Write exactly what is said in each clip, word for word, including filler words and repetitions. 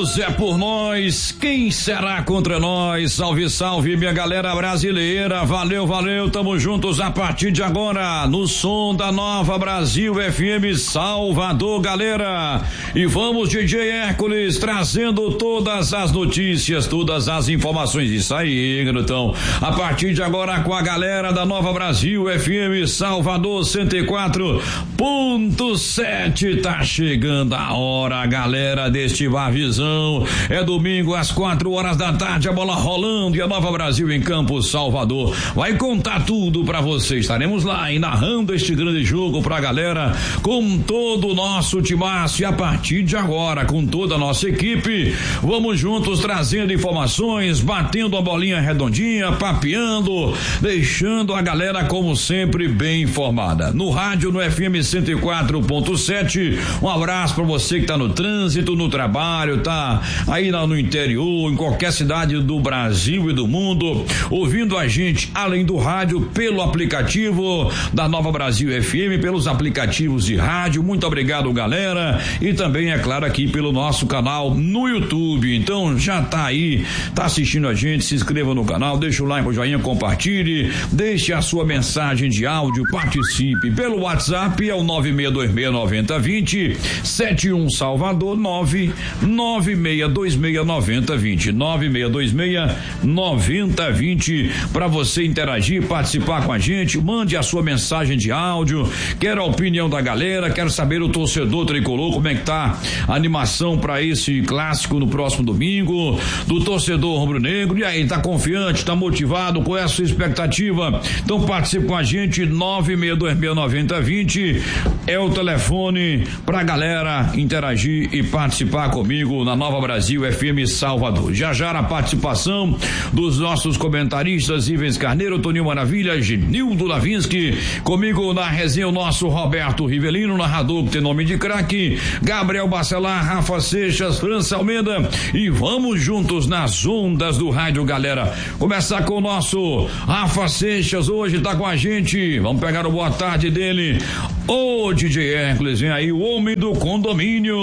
Deus é por nós, quem será contra nós? Salve, salve, minha galera brasileira. Valeu, valeu, tamo juntos a partir de agora no som da Nova Brasil F M Salvador, galera. E vamos, D J Hércules, trazendo todas as notícias, todas as informações. Isso aí, garotão. A partir de agora com a galera da Nova Brasil F M Salvador cento e quatro ponto sete. Tá chegando a hora, galera, deste Visão. É domingo às quatro horas da tarde, a bola rolando e a Nova Brasil em Campo Salvador vai contar tudo pra você. Estaremos lá e narrando este grande jogo pra galera com todo o nosso timaço. E a partir de agora, com toda a nossa equipe, vamos juntos trazendo informações, batendo a bolinha redondinha, papeando, deixando a galera como sempre bem informada. No rádio, no F M cento e quatro ponto sete, um abraço pra você que tá no trânsito, no trabalho, tá aí lá no interior, em qualquer cidade do Brasil e do mundo, ouvindo a gente além do rádio pelo aplicativo da Nova Brasil F M, pelos aplicativos de rádio. Muito obrigado, galera, e também, é claro, aqui pelo nosso canal no YouTube. Então já tá aí, tá assistindo a gente, se inscreva no canal, deixa o like, o joinha, compartilhe, deixe a sua mensagem de áudio, participe pelo WhatsApp, é o nove seis dois seis nove zero dois zero sete um Salvador, nove nove seis dois seis nove zero dois zero nove seis dois seis nove zero dois zero para você interagir, participar com a gente. Mande a sua mensagem de áudio. Quero a opinião da galera, quero saber o torcedor tricolor, como é que tá a animação para esse clássico no próximo domingo, do torcedor rubro-negro. E aí, tá confiante, tá motivado com essa expectativa? Então participe com a gente. Nove seis dois seis nove zero dois zero é o telefone pra galera interagir e participar comigo na Nova Brasil F M Salvador. Já já a participação dos nossos comentaristas Ivens Carneiro, Toninho Maravilha, Genildo Lavinsky, comigo na resenha o nosso Roberto Rivelino, narrador que tem nome de craque, Gabriel Bacelar, Rafa Seixas, França Almeida, e vamos juntos nas ondas do rádio, galera. Começar com o nosso Rafa Seixas, hoje tá com a gente, vamos pegar o boa tarde dele. Ô D J Hércules, vem aí o homem do condomínio.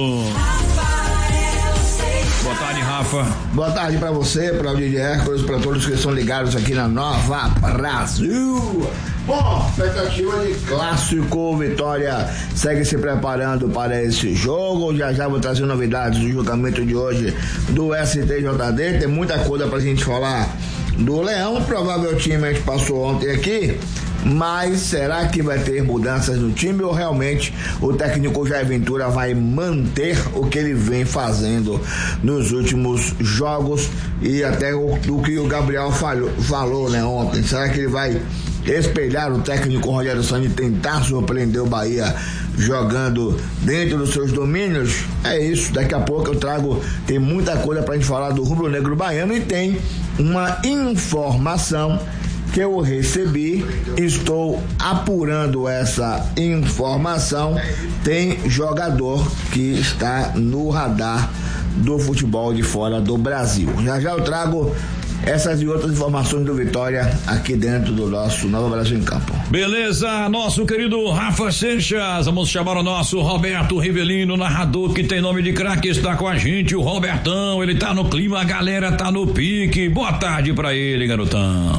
Boa tarde, Rafa. Boa tarde pra você, pra o D J Hércules, pra todos que estão ligados aqui na Nova Brasil. Bom, expectativa de clássico, Vitória segue se preparando para esse jogo. Já já vou trazer novidades do julgamento de hoje do S T J D. Tem muita coisa pra gente falar do Leão, provável time a gente passou ontem aqui. Mas será que vai ter mudanças no time ou realmente o técnico Jair Ventura vai manter o que ele vem fazendo nos últimos jogos e até o, o que o Gabriel falou, falou né, ontem? Será que ele vai espelhar o técnico Rogério Ceni e tentar surpreender o Bahia jogando dentro dos seus domínios? É isso, daqui a pouco eu trago, tem muita coisa pra gente falar do rubro-negro baiano e tem uma informação que eu recebi, estou apurando essa informação. Tem jogador que está no radar do futebol de fora do Brasil. Já já eu trago essas e outras informações do Vitória aqui dentro do nosso Nova Brasil em Campo. Beleza, nosso querido Rafa Seixas, vamos chamar o nosso Roberto Rivelino, narrador que tem nome de craque, está com a gente, o Robertão, ele tá no clima, a galera tá no pique. Boa tarde pra ele, garotão.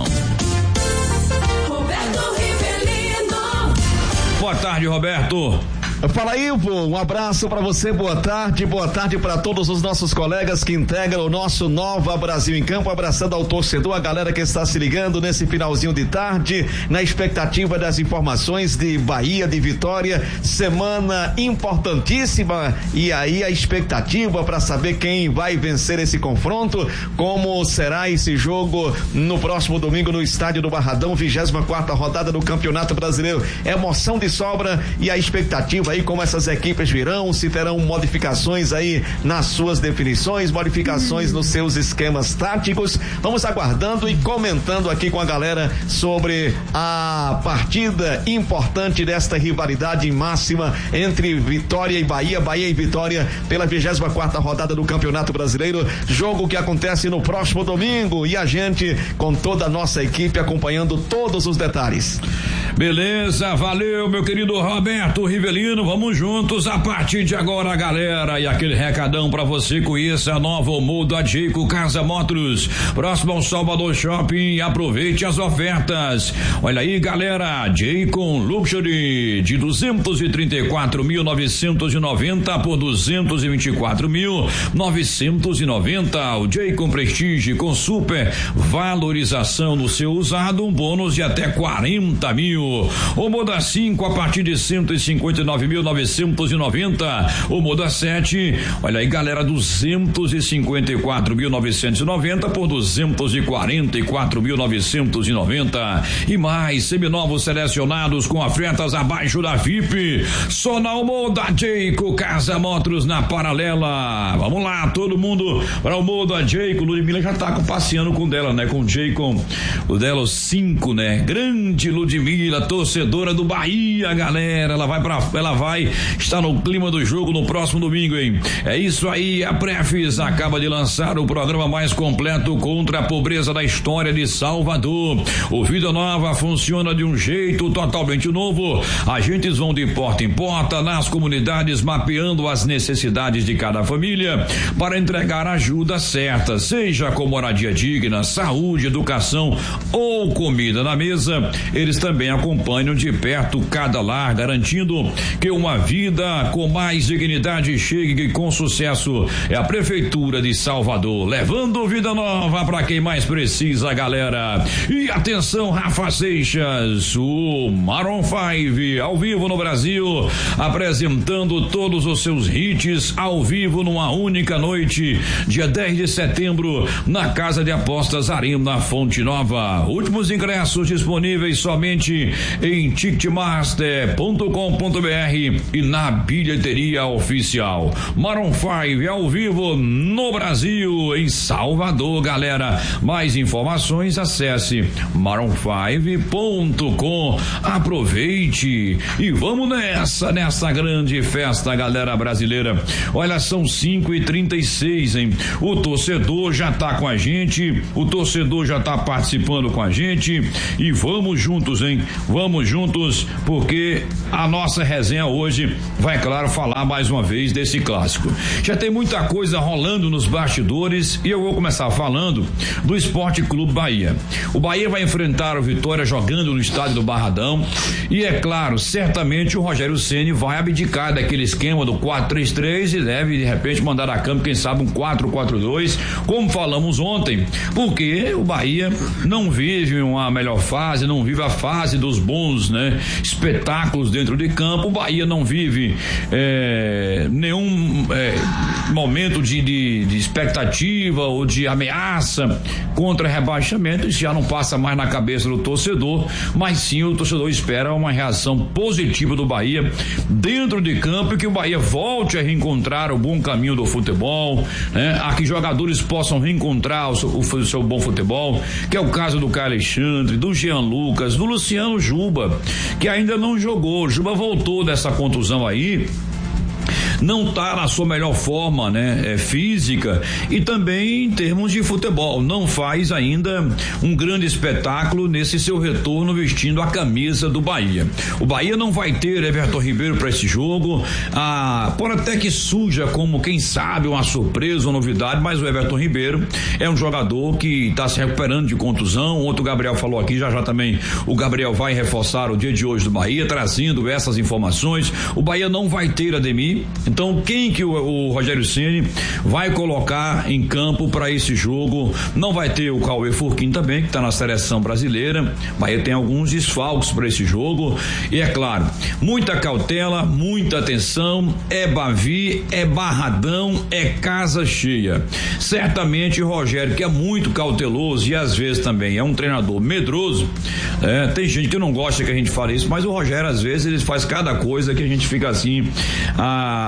Boa tarde, Roberto. Fala, Ivo, um abraço pra você, boa tarde, boa tarde pra todos os nossos colegas que integram o nosso Nova Brasil em Campo, abraçando ao torcedor, a galera que está se ligando nesse finalzinho de tarde, na expectativa das informações de Bahia, de Vitória, semana importantíssima, e aí a expectativa pra saber quem vai vencer esse confronto, como será esse jogo no próximo domingo no estádio do Barradão, vigésima quarta rodada do Campeonato Brasileiro, emoção de sobra e a expectativa aí como essas equipes virão, se terão modificações aí nas suas definições, modificações nos seus esquemas táticos. Vamos aguardando e comentando aqui com a galera sobre a partida importante desta rivalidade máxima entre Vitória e Bahia, Bahia e Vitória pela vigésima quarta rodada do Campeonato Brasileiro, jogo que acontece no próximo domingo e a gente com toda a nossa equipe acompanhando todos os detalhes. Beleza, valeu, meu querido Roberto Rivelino, vamos juntos a partir de agora, galera, e aquele recadão pra você, conheça a nova Omo da Jayco Casa Motors, próximo ao Salvador Shopping, aproveite as ofertas. Olha aí, galera, Jayco Luxury de duzentos e trinta e quatro mil novecentos e noventa por duzentos e vinte e quatro mil novecentos e noventa. O Jayco Prestige com super valorização no seu usado, um bônus de até quarenta mil. O Moda cinco a partir de cento e cinquenta e nove mil novecentos e noventa. O Moda sete, olha aí, galera, duzentos e cinquenta e quatro mil novecentos e noventa por duzentos e quarenta e quatro mil novecentos e noventa. E mais seminovos selecionados com ofertas abaixo da F I P. Só na Omo da Jayco Casa Motors na Paralela. Vamos lá, todo mundo para o Omo da Jayco. Ludmilla já tá passeando com dela, né? Com o Jayco, o dela cinco, né? Grande Ludmilla, torcedora do Bahia, galera. Ela vai para, ela vai estar no clima do jogo no próximo domingo, hein? É isso aí, a Prefis acaba de lançar o programa mais completo contra a pobreza da história de Salvador. O Vida Nova funciona de um jeito totalmente novo. Agentes vão de porta em porta nas comunidades, mapeando as necessidades de cada família para entregar a ajuda certa, seja com moradia digna, saúde, educação ou comida na mesa. Eles também acompanham de perto cada lar, garantindo que uma vida com mais dignidade chegue com sucesso. É a Prefeitura de Salvador, levando vida nova para quem mais precisa, galera. E atenção, Rafa Seixas, o Maroon cinco ao vivo no Brasil, apresentando todos os seus hits ao vivo numa única noite, dia dez de setembro, na Casa de Apostas Arena Fonte Nova. Últimos ingressos disponíveis somente em ticketmaster ponto com ponto br e na bilheteria oficial. Maroon cinco ao vivo no Brasil, em Salvador, galera. Mais informações, acesse maroon cinco ponto com. Aproveite e vamos nessa, nessa grande festa, galera brasileira. Olha, são cinco e trinta e seis, hein? O torcedor já tá com a gente, o torcedor já tá participando com a gente e vamos juntos, hein? Vamos juntos, porque a nossa resenha hoje vai, claro, falar mais uma vez desse clássico. Já tem muita coisa rolando nos bastidores e eu vou começar falando do Esporte Clube Bahia. O Bahia vai enfrentar o Vitória jogando no estádio do Barradão e, é claro, certamente o Rogério Ceni vai abdicar daquele esquema do quatro três três e deve de repente mandar a campo, quem sabe, um quatro quatro dois, como falamos ontem, porque o Bahia não vive uma melhor fase, não vive a fase dos bons, né, espetáculos dentro de campo. O Bahia não vive é, nenhum é, momento de, de, de expectativa ou de ameaça contra rebaixamento. Isso já não passa mais na cabeça do torcedor, mas sim o torcedor espera uma reação positiva do Bahia dentro de campo e que o Bahia volte a reencontrar o bom caminho do futebol, né? A que jogadores possam reencontrar o seu, o seu bom futebol, que é o caso do Caio Alexandre, do Jean Lucas, do Luciano Juba, que ainda não jogou. O Juba voltou dessa contusão aí, não tá na sua melhor forma, né, é, física e também em termos de futebol, não faz ainda um grande espetáculo nesse seu retorno vestindo a camisa do Bahia. O Bahia não vai ter Everton Ribeiro para esse jogo, ah, pode até que surja como, quem sabe, uma surpresa, uma novidade, mas o Everton Ribeiro é um jogador que está se recuperando de contusão. Ontem o Gabriel falou aqui, já já também o Gabriel vai reforçar o dia de hoje do Bahia, trazendo essas informações. O Bahia não vai ter Ademir. Então, quem que o, o Rogério Ceni vai colocar em campo para esse jogo? Não vai ter o Cauê Furquim também, que está na seleção brasileira. Bahia tem alguns desfalques para esse jogo. E é claro, muita cautela, muita atenção. É Bavi, é Barradão, é casa cheia. Certamente o Rogério, que é muito cauteloso e às vezes também é um treinador medroso. É, tem gente que não gosta que a gente fale isso, mas o Rogério às vezes ele faz cada coisa que a gente fica assim, a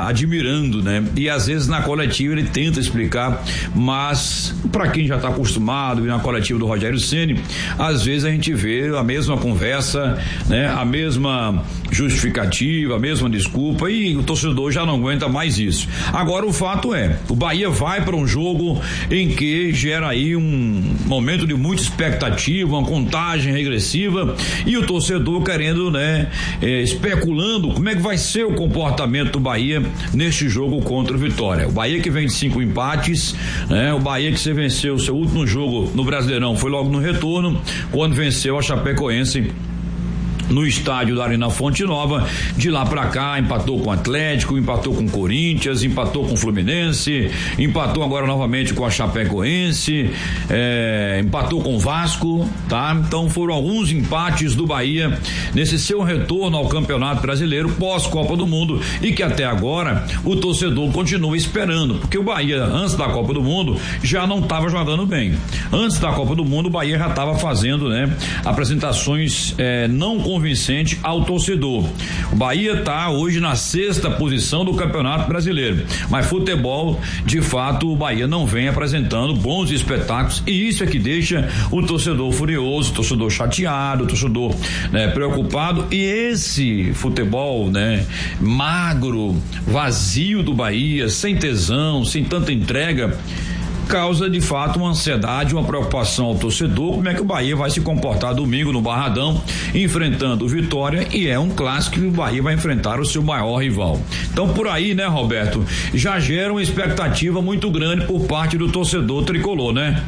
admirando, né? E às vezes na coletiva ele tenta explicar, mas para quem já está acostumado na coletiva do Rogério Ceni, às vezes a gente vê a mesma conversa, né? A mesma justificativa, a mesma desculpa, e o torcedor já não aguenta mais isso. Agora o fato é, o Bahia vai para um jogo em que gera aí um momento de muita expectativa, uma contagem regressiva, e o torcedor querendo, né, é, especulando como é que vai ser o comportamento do Bahia neste jogo contra o Vitória. O Bahia que vem de cinco empates, né? O Bahia que se venceu o seu último jogo no Brasileirão foi logo no retorno, quando venceu a Chapecoense no estádio da Arena Fonte Nova. De lá pra cá empatou com o Atlético, empatou com o Corinthians, empatou com o Fluminense, empatou agora novamente com a Chapecoense, é, empatou com o Vasco, tá? Então foram alguns empates do Bahia nesse seu retorno ao Campeonato Brasileiro pós-Copa do Mundo, e que até agora o torcedor continua esperando, porque o Bahia antes da Copa do Mundo já não estava jogando bem. Antes da Copa do Mundo o Bahia já estava fazendo, né, apresentações é, não convincente ao torcedor. O Bahia está hoje na sexta posição do Campeonato Brasileiro, mas futebol, de fato, o Bahia não vem apresentando bons espetáculos, e isso é que deixa o torcedor furioso, o torcedor chateado, o torcedor, né, preocupado. E esse futebol, né, magro, vazio do Bahia, sem tesão, sem tanta entrega, causa de fato uma ansiedade, uma preocupação ao torcedor, como é que o Bahia vai se comportar domingo no Barradão, enfrentando o Vitória, e é um clássico que o Bahia vai enfrentar o seu maior rival. Então por aí, né, Roberto, já gera uma expectativa muito grande por parte do torcedor tricolor, né?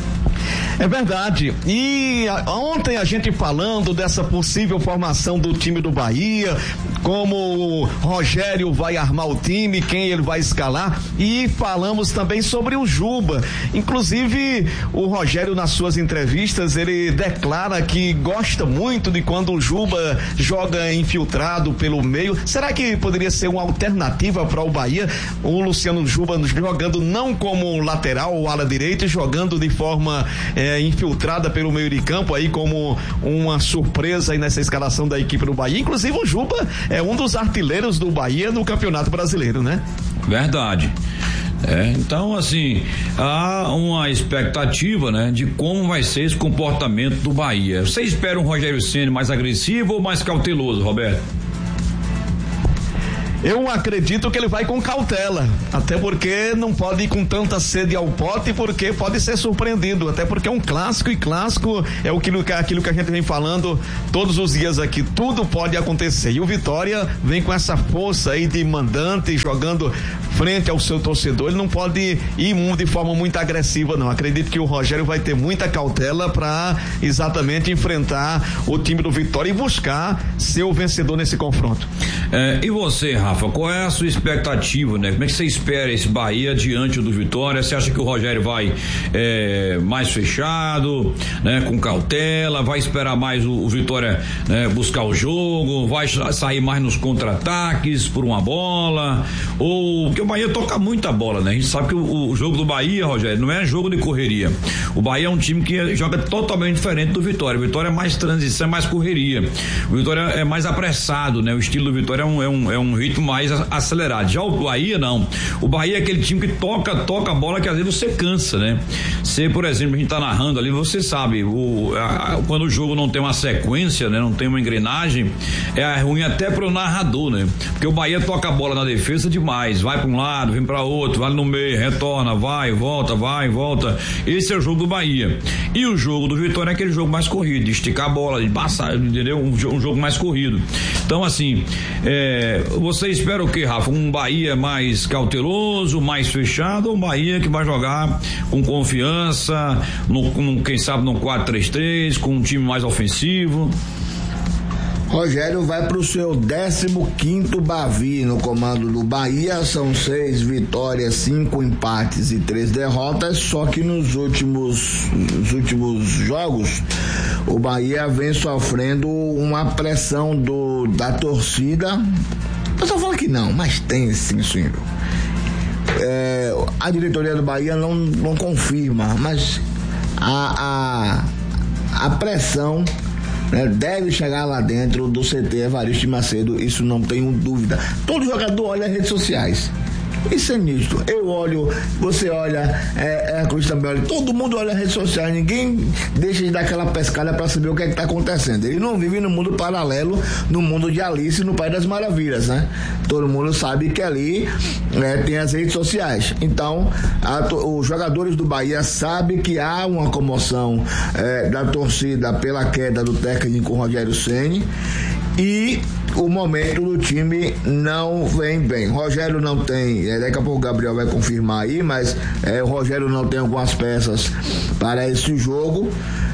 É verdade. E a, ontem a gente falando dessa possível formação do time do Bahia, como o Rogério vai armar o time, quem ele vai escalar, e falamos também sobre o Juba. Inclusive o Rogério, nas suas entrevistas, ele declara que gosta muito de quando o Juba joga infiltrado pelo meio. Será que poderia ser uma alternativa para o Bahia, o Luciano Juba jogando não como lateral ou ala direita, jogando de forma É, infiltrada pelo meio de campo aí, como uma surpresa aí nessa escalação da equipe do Bahia? Inclusive o Juba é um dos artilheiros do Bahia no Campeonato Brasileiro, né? Verdade. É, então, assim, há uma expectativa, né, de como vai ser esse comportamento do Bahia. Você espera um Rogério Ceni mais agressivo ou mais cauteloso, Roberto? Eu acredito que ele vai com cautela, até porque não pode ir com tanta sede ao pote, porque pode ser surpreendido, até porque é um clássico, e clássico é aquilo que, aquilo que a gente vem falando todos os dias aqui, tudo pode acontecer, e o Vitória vem com essa força aí de mandante, jogando frente ao seu torcedor, ele não pode ir de forma muito agressiva, não. Acredito que o Rogério vai ter muita cautela para exatamente enfrentar o time do Vitória e buscar ser o vencedor nesse confronto. É, e você, Rafa, qual é a sua expectativa, né? Como é que você espera esse Bahia diante do Vitória? Você acha que o Rogério vai é, mais fechado, né? Com cautela, vai esperar mais o, o Vitória, né, buscar o jogo, vai sair mais nos contra-ataques por uma bola, ou porque o Bahia toca muita bola, né? A gente sabe que o, o jogo do Bahia, Rogério, não é jogo de correria. O Bahia é um time que joga totalmente diferente do Vitória. O Vitória é mais transição, é mais correria. O Vitória é mais apressado, né? O estilo do Vitória é um, é um, é um ritmo mais acelerado. Já o Bahia não. O Bahia é aquele time que toca, toca a bola que às vezes você cansa, né? Você, por exemplo, a gente tá narrando ali, você sabe, o, a, quando o jogo não tem uma sequência, né? Não tem uma engrenagem, é ruim até pro narrador, né? Porque o Bahia toca a bola na defesa demais, vai para um lado, vem para outro, vai no meio, retorna, vai, volta, vai, volta. Esse é o jogo do Bahia. E o jogo do Vitória é aquele jogo mais corrido, de esticar a bola, de passar, entendeu? Um, um jogo mais corrido. Então, assim, é, você espera o que, Rafa? Um Bahia mais cauteloso, mais fechado, ou um Bahia que vai jogar com confiança, no, no, quem sabe no quatro três três, com um time mais ofensivo? Rogério vai para o seu décimo quinto Bavi no comando do Bahia, são seis vitórias, cinco empates e três derrotas, só que nos últimos, nos últimos jogos o Bahia vem sofrendo uma pressão do, da torcida. O pessoal fala que não, mas tem sim, senhor. É, a diretoria do Bahia não, não confirma, mas a, a, a pressão, né, deve chegar lá dentro do C T Evaristo de Macedo, isso não tenho dúvida. Todo jogador olha as redes sociais. Isso é nítido. Eu olho, você olha, é, é a Cruz também olha, todo mundo olha as redes sociais, ninguém deixa de dar aquela pescada para saber o que é que está acontecendo. Ele não vive no mundo paralelo, no mundo de Alice, no País das Maravilhas, né? Todo mundo sabe que ali é, tem as redes sociais. Então, a, os jogadores do Bahia sabem que há uma comoção é, da torcida pela queda do técnico Rogério Ceni e o momento do time não vem bem. Rogério não tem, é, daqui a pouco o Gabriel vai confirmar aí, mas é, o Rogério não tem algumas peças para esse jogo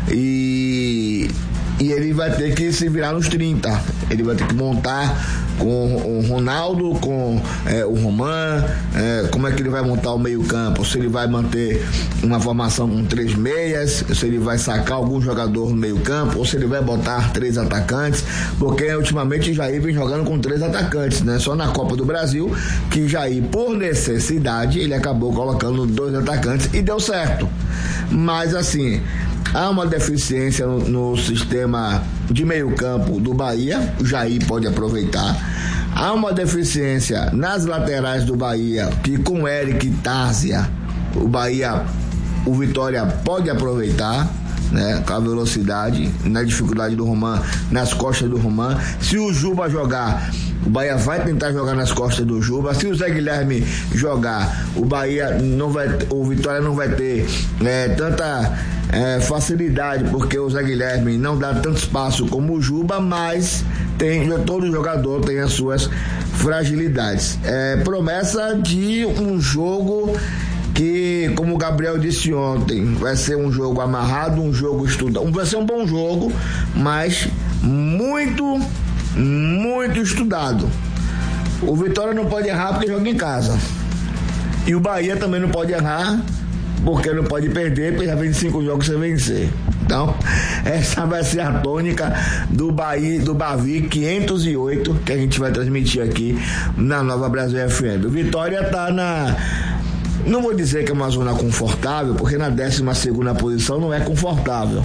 e, e ele vai ter que se virar nos trinta. Ele vai ter que montar com o Ronaldo, com é, o Roman, é, como é que ele vai montar o meio campo, se ele vai manter uma formação com três meias, se ele vai sacar algum jogador no meio campo, ou se ele vai botar três atacantes, porque ultimamente Jair vem jogando com três atacantes, né? Só na Copa do Brasil que Jair, por necessidade, ele acabou colocando dois atacantes e deu certo. Mas assim, há uma deficiência no, no sistema de meio campo do Bahia, o Jair pode aproveitar. Há uma deficiência nas laterais do Bahia, que com Eric e Tárzia, o Bahia, o Vitória pode aproveitar, né, com a velocidade, na dificuldade do Roman, nas costas do Roman. Se o Juba jogar, o Bahia vai tentar jogar nas costas do Juba. Se o Zé Guilherme jogar, o Bahia não vai, o Vitória não vai ter é, tanta é, facilidade, porque o Zé Guilherme não dá tanto espaço como o Juba, mas tem, todo jogador tem as suas fragilidades. É, promessa de um jogo que, como o Gabriel disse ontem, vai ser um jogo amarrado, um jogo estudado, vai ser um bom jogo, mas muito, muito estudado. O Vitória não pode errar porque joga em casa, e o Bahia também não pode errar porque não pode perder, porque já vem cinco jogos sem vencer. Então, essa vai ser a tônica do Bahia, do Bavi quinhentos e oito, que a gente vai transmitir aqui na Nova Brasil F M. O Vitória tá na, não vou dizer que é uma zona confortável, porque na décima segunda posição não é confortável,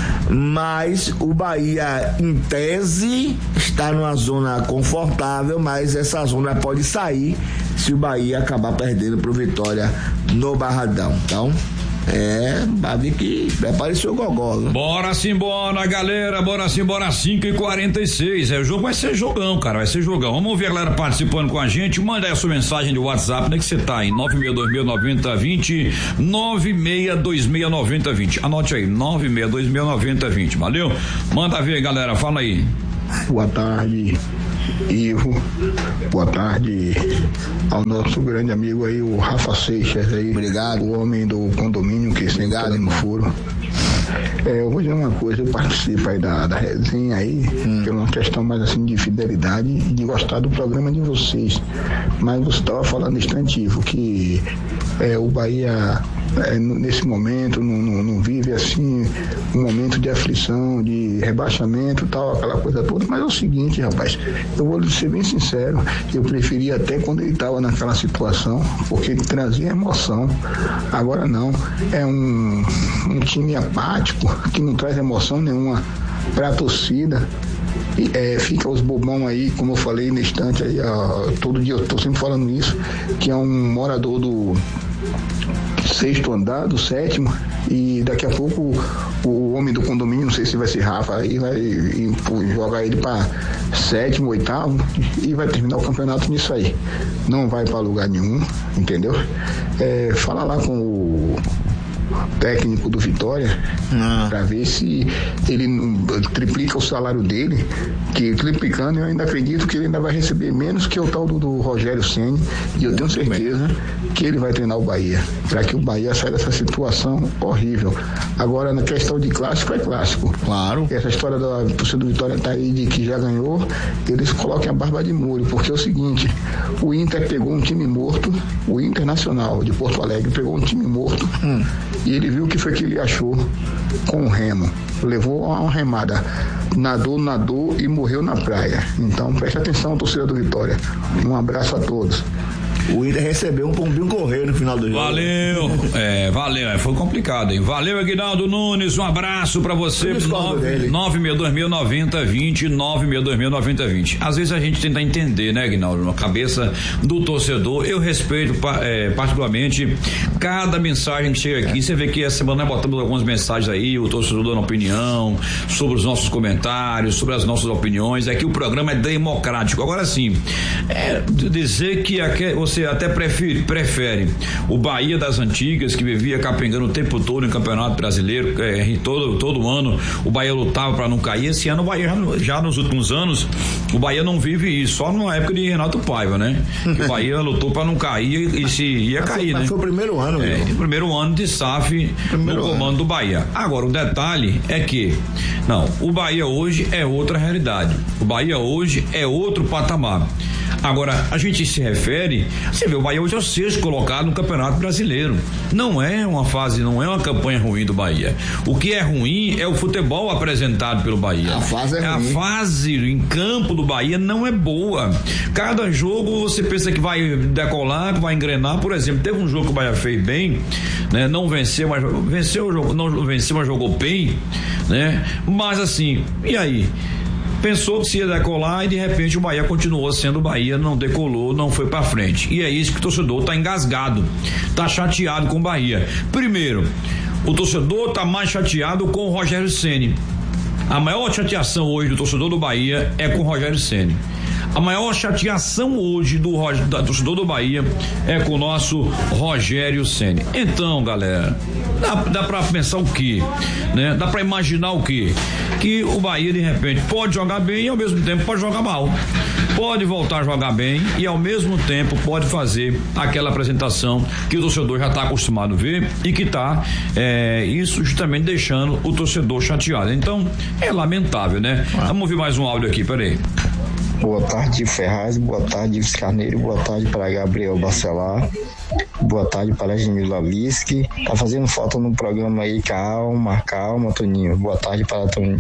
mas o Bahia, em tese, está numa zona confortável, mas essa zona pode sair se o Bahia acabar perdendo para o Vitória no Barradão. Então, é, Bavi que prepare seu gogó, né? Bora simbora, galera, bora simbora, cinco e quarenta e seis, é, o jogo vai ser jogão, cara, vai ser jogão. Vamos ouvir a galera participando com a gente. Manda aí a sua mensagem de WhatsApp, onde é que você tá aí? nove seis dois seis nove zero dois zero, nove seis dois seis nove zero dois zero, anote aí, nove seis dois seis nove zero dois zero, valeu? Manda ver, galera, fala aí. Boa tarde, Ivo. Boa tarde ao nosso grande amigo aí, o Rafa Seixas aí. Obrigado. O homem do condomínio que se engana no furo. É, eu vou dizer uma coisa, eu participo aí da, da resenha aí, hum. por uma questão mais assim de fidelidade e de gostar do programa de vocês. Mas você estava falando instantivo que é, o Bahia é, nesse momento não, não, não vive assim um momento de aflição, de rebaixamento, tal, aquela coisa toda. Mas é o seguinte, rapaz, eu vou ser bem sincero, eu preferia até quando ele estava naquela situação, porque ele trazia emoção. Agora não, é um, um time apático, que não traz emoção nenhuma para a torcida. E, é, fica os bobão aí, como eu falei na estante aí, ó, todo dia eu estou sempre falando isso, que é um morador do sexto andar, do sétimo, e daqui a pouco o homem do condomínio, não sei se vai ser Rafa, aí vai e, e, jogar ele para sétimo, oitavo, e vai terminar o campeonato nisso aí. Não vai para lugar nenhum, entendeu? É, fala lá com o técnico do Vitória ah. para ver se ele triplica o salário dele, que triplicando eu ainda acredito que ele ainda vai receber menos que o tal do, do Rogério Ceni, e eu tenho certeza que ele vai treinar o Bahia, para que o Bahia saia dessa situação horrível. Agora, na questão de clássico, é clássico. Claro. Essa história da torcida do Vitória tá aí de que já ganhou, eles coloquem a barba de molho, porque é o seguinte, o Inter pegou um time morto, o Internacional de Porto Alegre pegou um time morto, hum. e ele viu o que foi que ele achou com o remo. Levou uma remada, nadou, nadou e morreu na praia. Então preste atenção, torcida do Vitória. Um abraço a todos. O Inter recebeu um pombinho correio no final do jogo. Valeu, é, valeu, foi complicado, hein? Valeu, Aguinaldo Nunes, um abraço pra você. nove seis dois mil, noventa vinte, nove seis dois mil, noventa vinte. Às vezes a gente tenta entender, né, Aguinaldo, na cabeça do torcedor. Eu respeito é, particularmente cada mensagem que chega aqui. Você vê que essa semana nós botamos algumas mensagens aí, o torcedor dando opinião sobre os nossos comentários, sobre as nossas opiniões. É que o programa é democrático. Agora sim, é dizer que aqui, você até prefere, prefere o Bahia das antigas, que vivia capengando o tempo todo em Campeonato Brasileiro, é, todo, todo ano o Bahia lutava para não cair. Esse ano o Bahia, já nos últimos anos, o Bahia não vive isso, só na época de Renato Paiva, né? Que o Bahia lutou para não cair e se ia mas cair, foi, né? Foi o primeiro ano, é, o primeiro ano de S A F no comando ano. do Bahia. Agora, o detalhe é que, não, o Bahia hoje é outra realidade. O Bahia hoje é outro patamar. Agora, a gente se refere, você vê, o Bahia hoje é o sexto colocado no Campeonato Brasileiro. Não é uma fase, não é uma campanha ruim do Bahia. O que é ruim é o futebol apresentado pelo Bahia. A fase é, é ruim. A fase em campo do Bahia não é boa. Cada jogo você pensa que vai decolar, que vai engrenar. Por exemplo, teve um jogo que o Bahia fez bem, né? Não venceu, mas venceu, não venceu, mas jogou bem, né? Mas assim, e aí? Pensou que se ia decolar e de repente o Bahia continuou sendo o Bahia, não decolou, não foi pra frente. E é isso que o torcedor tá engasgado, tá chateado com o Bahia. Primeiro, o torcedor tá mais chateado com o Rogério Ceni. A maior chateação hoje do torcedor do Bahia é com o Rogério Ceni. A maior chateação hoje do, do torcedor do Bahia é com o nosso Rogério Ceni. Então, galera, dá, dá pra pensar o quê? Né? Dá pra imaginar o quê? Que o Bahia, de repente, pode jogar bem e ao mesmo tempo pode jogar mal. Pode voltar a jogar bem e ao mesmo tempo pode fazer aquela apresentação que o torcedor já está acostumado a ver e que está é, isso justamente deixando o torcedor chateado. Então, é lamentável, né? Ah. Vamos ouvir mais um áudio aqui, peraí. Boa tarde, Ferraz, boa tarde, Ives Carneiro, boa tarde para Gabriel Bacelar, boa tarde para Genil Lavisky. Tá fazendo falta no programa aí, calma, calma, Toninho. Boa tarde para Toninho,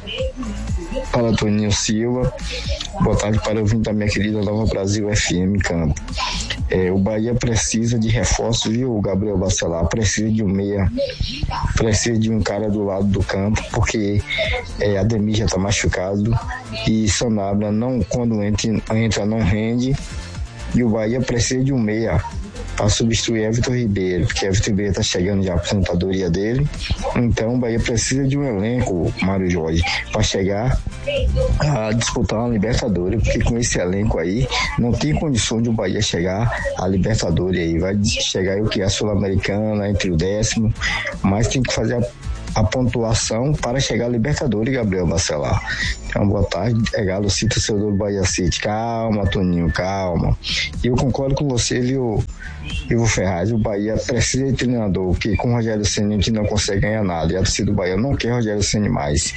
para Toninho Silva, boa tarde para o ouvinte da minha querida Nova Brasil F M Campo. É, o Bahia precisa de reforço, viu, Gabriel Bacelar? Precisa de um meia, precisa de um cara do lado do campo, porque é, Ademir já tá machucado e Sanabria não, quando entra, entra não rende, e o Bahia precisa de um meia para substituir Everton Ribeiro, porque Everton Ribeiro está chegando já a aposentadoria dele. Então o Bahia precisa de um elenco, Mário Jorge, para chegar a disputar uma Libertadores, porque com esse elenco aí não tem condição de o Bahia chegar a Libertadores aí, vai chegar o que a Sul-Americana entre o décimo, mas tem que fazer a a pontuação para chegar a Libertadores, Gabriel Bacelar. Então, boa tarde, é Galo Cita, seu do Bahia City. Calma, Toninho, calma. E eu concordo com você, viu, Ivo Ferraz, o Bahia precisa de treinador, porque com o Rogério Ceni a gente não consegue ganhar nada, e a torcida do Bahia não quer Rogério Ceni mais.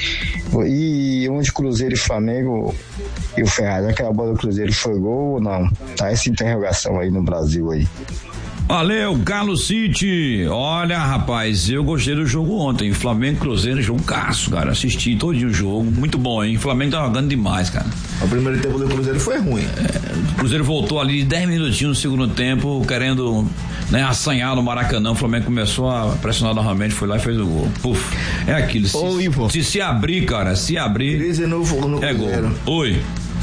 E onde Cruzeiro e Flamengo, e o Ferraz, aquela bola do Cruzeiro foi gol ou não? Tá essa interrogação aí no Brasil aí. Valeu, Galo City. Olha, rapaz, eu gostei do jogo ontem. Flamengo e Cruzeiro, jogo caço, cara. Assisti todo o jogo, muito bom, hein? O Flamengo tá jogando demais, cara. O primeiro tempo do Cruzeiro foi ruim. É, o Cruzeiro voltou ali dez minutinhos no segundo tempo, querendo, né, assanhar no Maracanã. O Flamengo começou a pressionar novamente, foi lá e fez o gol. Puf, é aquilo. Se, Ô, Ivo. se se abrir, cara, se abrir. Crise no, no é gol. Oi.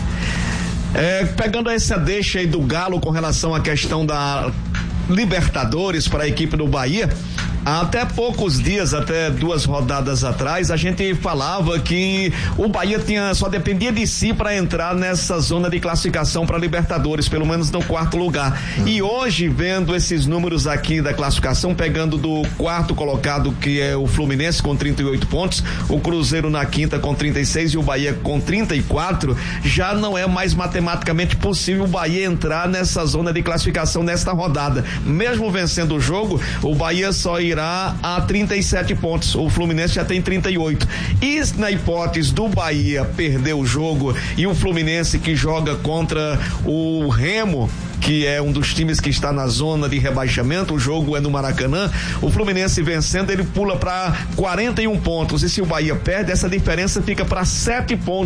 É, pegando essa deixa aí do Galo com relação à questão da Libertadores para a equipe do Bahia, até poucos dias, até duas rodadas atrás, a gente falava que o Bahia tinha, só dependia de si para entrar nessa zona de classificação para Libertadores, pelo menos no quarto lugar. Uhum. E hoje, vendo esses números aqui da classificação, pegando do quarto colocado, que é o Fluminense com trinta e oito pontos, o Cruzeiro na quinta com trinta e seis e o Bahia com trinta e quatro, já não é mais matematicamente possível o Bahia entrar nessa zona de classificação nesta rodada. Mesmo vencendo o jogo, o Bahia só irá a trinta e sete pontos, o Fluminense já tem trinta e oito. E na hipótese do Bahia perder o jogo e o Fluminense, que joga contra o Remo, que é um dos times que está na zona de rebaixamento, o jogo é no Maracanã, o Fluminense vencendo, ele pula para quarenta e um pontos, e se o Bahia perde, essa diferença fica para sete pontos.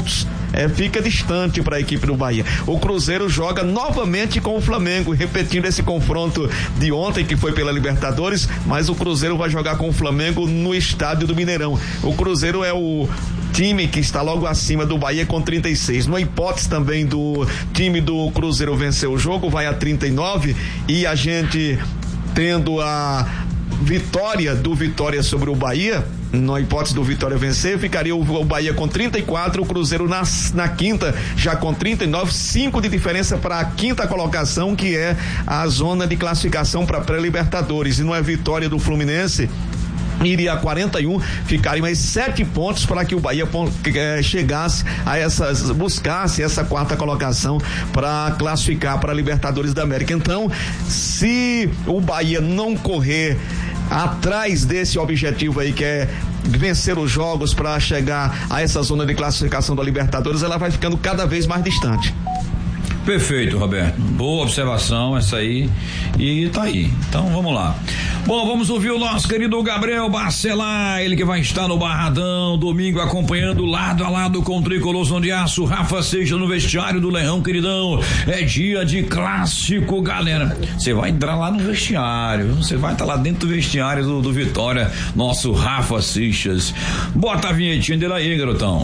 é, fica distante para a equipe do Bahia. O Cruzeiro joga novamente com o Flamengo, repetindo esse confronto de ontem, que foi pela Libertadores, mas o Cruzeiro vai jogar com o Flamengo no estádio do Mineirão. O Cruzeiro é o time que está logo acima do Bahia com trinta e seis. Numa hipótese também do time do Cruzeiro vencer o jogo, vai a trinta e nove, e a gente tendo a vitória do Vitória sobre o Bahia, na hipótese do Vitória vencer, ficaria o, o Bahia com trinta e quatro, o Cruzeiro na, na quinta já com trinta e nove, cinco de diferença para a quinta colocação, que é a zona de classificação para pré-Libertadores. E não é vitória do Fluminense, iria a quarenta e um, ficarem mais sete pontos para que o Bahia eh, chegasse a essas, buscasse essa quarta colocação para classificar para a Libertadores da América. Então, se o Bahia não correr atrás desse objetivo aí, que é vencer os jogos para chegar a essa zona de classificação da Libertadores, ela vai ficando cada vez mais distante. Perfeito, Roberto. Boa observação essa aí. E tá aí. Então vamos lá. Bom, vamos ouvir o nosso querido Gabriel Bacelar, ele que vai estar no Barradão domingo acompanhando lado a lado com o Tricolor Som de Aço, Rafa Seixas no vestiário do Leão, queridão. É dia de clássico, galera. Você vai entrar lá no vestiário, você vai estar tá lá dentro do vestiário do, do Vitória, nosso Rafa Seixas. Bota a vinhetinha dele aí, garotão.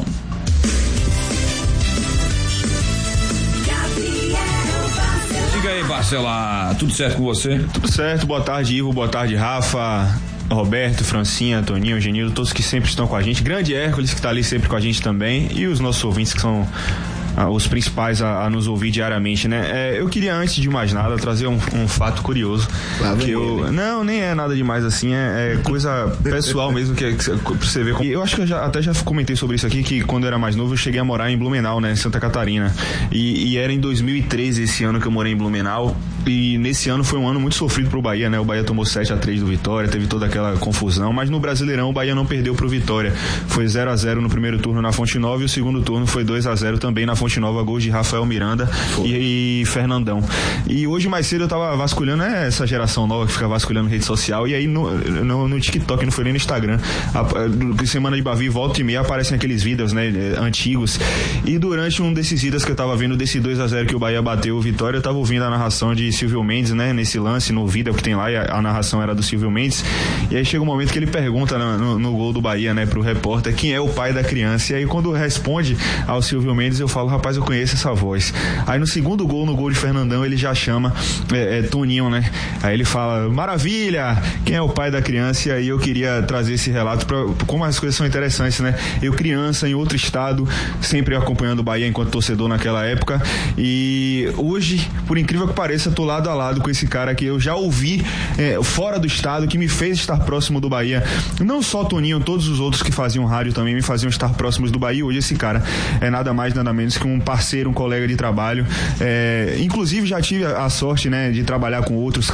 E aí, Bacelar, tudo certo com você? Tudo certo, boa tarde, Ivo, boa tarde, Rafa, Roberto, Francinha, Toninho, Genildo, todos que sempre estão com a gente, grande Hércules que está ali sempre com a gente também, e os nossos ouvintes que são ah, os principais a, a nos ouvir diariamente, né? É, eu queria, antes de mais nada, trazer um, um fato curioso. Lá que eu, ele. Não, nem é nada demais assim, é, é coisa pessoal mesmo, que, que pra você ver. Eu acho que eu já, até já comentei sobre isso aqui, que quando eu era mais novo eu cheguei a morar em Blumenau, né? Em Santa Catarina. E, e era em dois mil e treze esse ano que eu morei em Blumenau. E nesse ano foi um ano muito sofrido pro Bahia, né? O Bahia tomou sete a três do Vitória, teve toda aquela confusão, mas no Brasileirão o Bahia não perdeu pro Vitória. Foi zero a zero no primeiro turno na Fonte Nova, e o segundo turno foi dois a zero também na Fonte Nova, gols de Rafael Miranda e, e Fernandão. E hoje mais cedo eu tava vasculhando, é essa geração nova que fica vasculhando rede social, e aí no, no, no TikTok, não foi nem no Instagram, a, a, Semana de Bavi, volta e meia aparecem aqueles vídeos, né, antigos, e durante um desses vídeos que eu tava vendo desse dois a zero que o Bahia bateu o Vitória, eu tava ouvindo a narração de Silvio Mendes, né, nesse lance, no vídeo que tem lá, e a, a narração era do Silvio Mendes, e aí chega um momento que ele pergunta no, no, no gol do Bahia, né, pro repórter, quem é o pai da criança, e aí quando responde ao Silvio Mendes, eu falo, rapaz, eu conheço essa voz. Aí no segundo gol, no gol de Fernandão, ele já chama é, é, Toninho, né, aí ele fala, maravilha, quem é o pai da criança, e aí eu queria trazer esse relato pra, como as coisas são interessantes, né, eu criança em outro estado, sempre acompanhando o Bahia enquanto torcedor naquela época, e hoje, por incrível que pareça, tô lado a lado com esse cara que eu já ouvi é, fora do estado, que me fez estar próximo do Bahia. Não só Toninho, todos os outros que faziam rádio também me faziam estar próximos do Bahia. Hoje esse cara é nada mais, nada menos que um parceiro, um colega de trabalho. É, inclusive já tive a sorte, né, de trabalhar com outros